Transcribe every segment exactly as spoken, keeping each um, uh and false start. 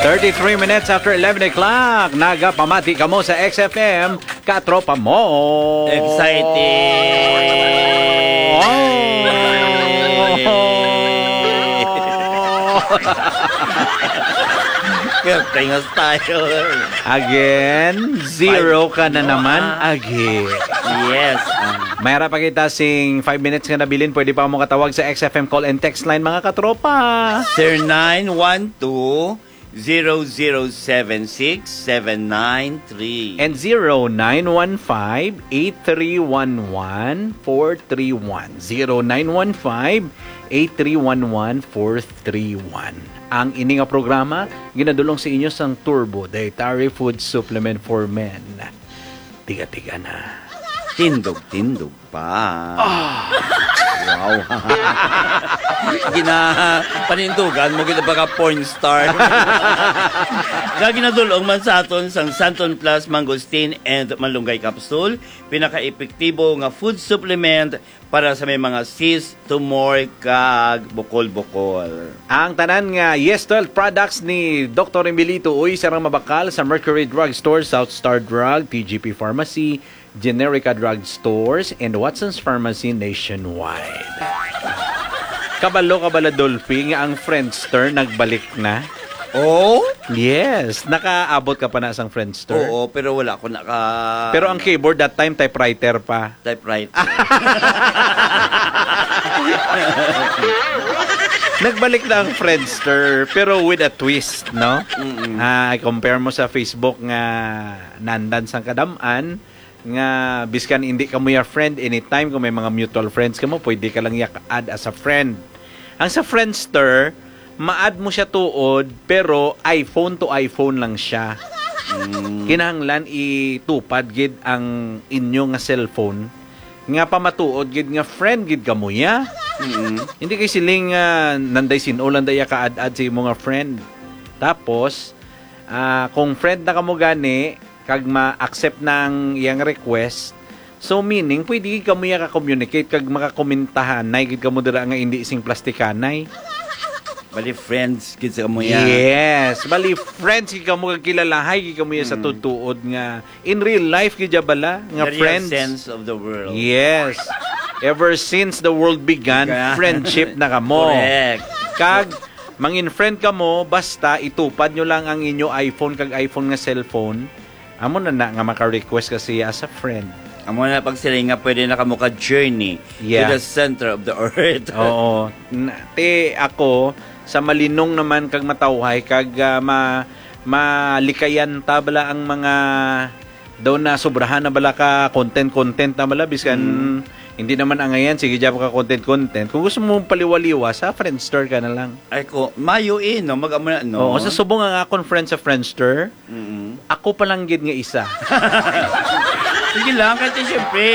thirty-three minutes after eleven o'clock. Nagapamati ka mo sa X F M. Katropa mo. Exciting. Oh. Tingas tayo. Again, zero ka na naman. Again. Yes. Mayroon pa kita sing five minutes nga nabilin. Pwede pa mo katawag sa X F M call and text line, mga katropa. zero nine one two zero zero seven six seven nine three And zero nine one five eight three one one four three one. zero nine one five eight three one one four three one. Ang ini nga programa ginadulong sa inyo sang Turbo Dietary Food Supplement for Men. Tiga-tiga na. Tindog-tindog pa. Ah. Wow. Gina panindugan mo kita baka porn star. Gaginadulong man sa aton sang Santon Plus Mangosteen and Malunggay Capsule, pinaka-epektibo nga food supplement para sa may mga cyst, tumor, kag bukol-bukol. Ang tanan nga Yes twelve products ni Doctor Emilito uy sarang mabakal sa Mercury Drug Store, South Star Drug, T G P Pharmacy, Generica Drug Stores, and Watson's Pharmacy nationwide. Kabalo kabala Dolphy nga ang Friendster nagbalik na. Oh? Yes, nakaabot ka pa na sang Friendster. Oo, pero wala ko naka... Pero ang keyboard that time typewriter pa. Typewriter. Nagbalik na ang Friendster pero with a twist, no? Mm-mm. Ah, compare mo sa Facebook nga nandan sang kadaman nga biskan hindi ka mo ya friend anytime kung may mga mutual friends ka mo, pwede ka lang yak-add as a friend. Ang sa Friendster, ma-add mo siya tuod pero iPhone to iPhone lang siya. Mm. Kinahanglan itupad gid ang inyo nga cellphone nga pamatuod gid nga friend gid ka mo ya. Mm-hmm. Hindi kay siling uh, nanday sinulan day ka add-add sa imong nga friend. Tapos uh, kung friend na kamo gani kag ma-accept ng iyang request, so meaning pwede gid kamo ya ka-communicate kag makakomentahan nay gid kamo dira nga hindi sing plastikanay. Bali friends kids ka mo yan. Yes, bali friends gid kamo kag kilalahay gid kamo ya sa tutuod nga in real life gid bala nga the friends. real sense of the world. Yes. Ever since the world began, friendship na kamo. Correct. Kag mangin friend kamo basta itupad nyo lang ang inyo iPhone kag iPhone nga cellphone. Amo na na nga maka-request kasi as a friend. Amo na pag sila nga pwede na kamo ka-journey Yeah. to the center of the earth. Oo. Na- Te ako sa malinong naman kag matawhay kag uh, ma malikayan tabla ang mga daw na sobrahan na bala ka content-content na bala biskan mm. Hindi naman ang ngayon, sige dyan ka content-content. Kung gusto mo paliwaliwa, sa Friendster ka na lang. Ay ko, mayo eh, no? Mag-amo na, no? Oo, sa subong ang akong friend sa Friendster, Mm-hmm. ako pa lang gid nga isa. Sige lang, kasi syempre,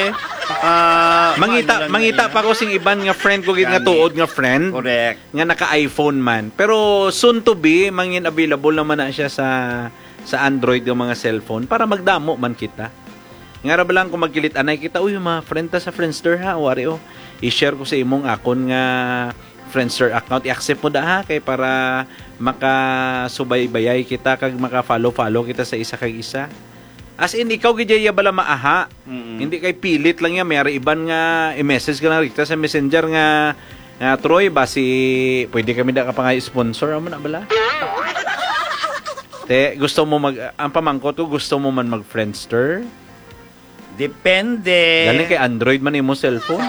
ah, mangita, ano lang mangita na pa ko sing iban nga friend ko gid nga Gani. tuod nga friend. Correct. Nga naka-iPhone man. Pero soon to be, mangin available naman na siya sa sa Android yung mga cellphone para magdamo man kita. Nga ra ba lang kung magkilit anay kita, uy, mga friend ta sa Friendster ha, wari oh. I-share ko sa imong akon nga Friendster account, i-accept mo da ha kay para makasubaybayay kita kag maka-follow-follow kita sa isa kag isa. As in ikaw gid ya bala maaha. Mm-hmm. Hindi kay pilit lang ya, mayari iban nga i-message ka na rikta sa Messenger nga nga Troy basi pwede kami da ka pa nga sponsor amo na bala. Te, gusto mo mag ang pamangkot ko gusto mo man mag Friendster? Depende. Galing kay Android man imo cellphone.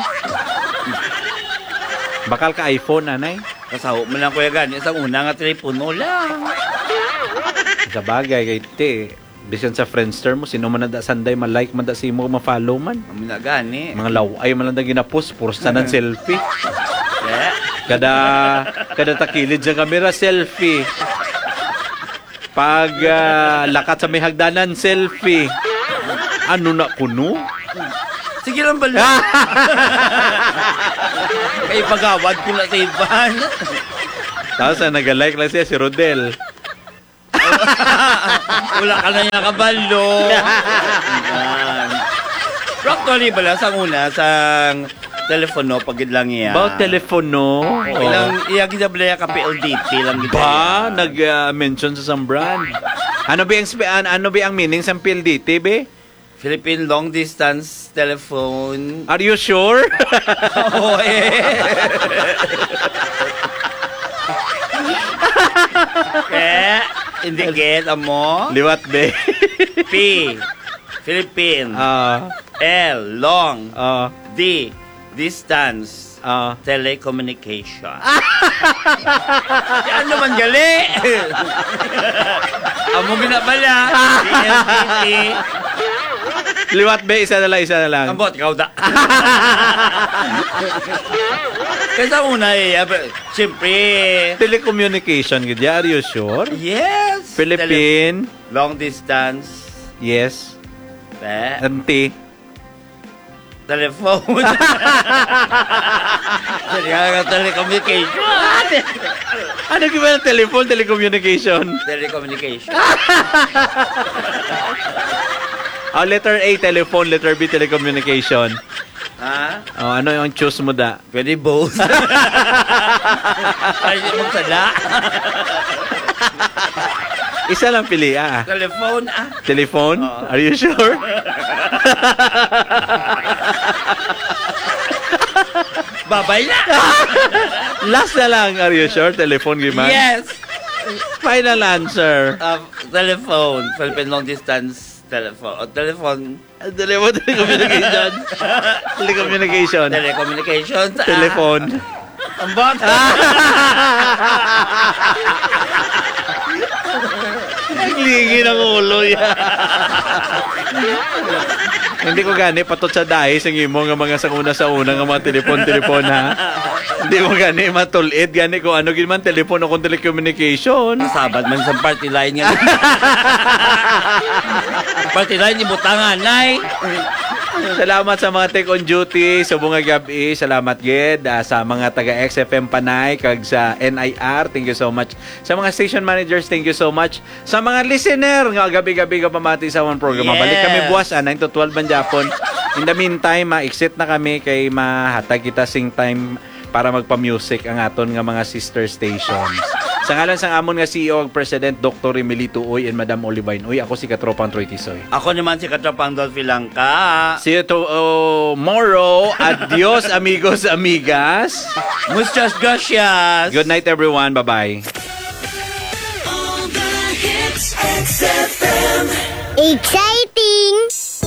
Bakal ka iPhone anay. Kasaho mo lang kuya gani. Sa una nga telepono lang. Sa bagay kay te, bisan sa Friendster mo sino man nada sanday ma-like man da si mo ma-follow man. Amo na gani. Mga laway man lang da gina-post pursa ng selfie. Yeah. Kada kada takilid sa camera selfie. Pag uh, lakat sa may hagdanan selfie. Ano na kuno? Sige lang bala. Kay pagawad ko na sa iban. Tapos na nag-like lang siya si Rodel. Wala ka na niya kabalo. Pero actually bala, sa una, sa telepono pag lang iya. About telepono. Oh. Ilang iya gidabla ka P L D T lang gid. Ba, nag-mention sa some brand. Ano ba ang spe- an- ano ba ang meaning sa P L D T, be? Philippine Long Distance Telephone. Are you sure? Oo, eh. Kaya, indicate mo. Liwat, be. P. Philippine. Ah, L. Long. ah, D. Distance. ah. Telecommunication. Yan naman gali. Amo ginabala. D L T T. Liwat, be. Isa na lang, isa na lang. Ambot, ikaw da. Kasi una eh, ab- siyempre, Telecommunication, gid. Are you sure? yes. Philippine. Tele- long distance. Yes. Eh, Anti. telephone. Sige nga, telecommunication. Ano ba ng telephone, telecommunication? Telecommunication. Oh, letter A, telephone. Letter B, telecommunication. Ha? Oh, ano yung choose mo da? Pwede both. Ay, magsala. Isa lang pili, ah. Telephone, ah. Telephone? Oo. Are you sure? Babay na. Last na lang. Are you sure? Telephone, Giman? Yes. Final answer. Uh, telephone. Philippine long distance telephone. O, telephone. Telephone, telecommunication. Telecommunication. Telecommunication. Ah. Telephone. Ang bot. Ang lingi ng ulo yan. Hindi ko gani patot sa dahil sa imo nga mga sakuna sa una nga mga telepon-telepon ha. Hindi mo gani matulid gani ko ano gid man telepon o kung telecommunication. Sabad man sa party line nga. Party line ni butangan nay. Salamat sa mga take on duty sa bunga gabi. Salamat gid ah, sa mga taga X F M Panay kag sa N I R. Thank you so much. Sa mga station managers, thank you so much. Sa mga listener nga gabi-gabi ka pamati sa one program. Yes. Balik kami buwas ah, nine to twelve man Japon. In the meantime, ma-exit na kami kay mahatag kita sing time para magpa-music ang aton nga mga sister stations. Sa ngalan sang amon nga C E O ug President Doctor Emilito Uy and Madam Olivine Uy, ako si Katropang Troy Tisoy. Ako naman si Katrapang Dolphy Langka. See you tomorrow. Adios, amigos, amigas. Muchas gracias. Good night, everyone. Bye-bye. All the hits, X F M. Excite